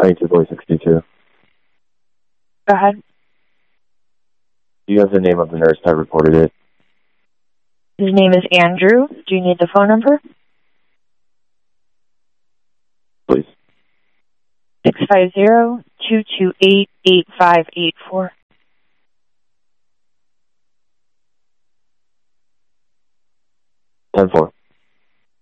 92.62. Go ahead. Do you have the name of the nurse that reported it? His name is Andrew. Do you need the phone number? Please. 650-228-8584. 10-4.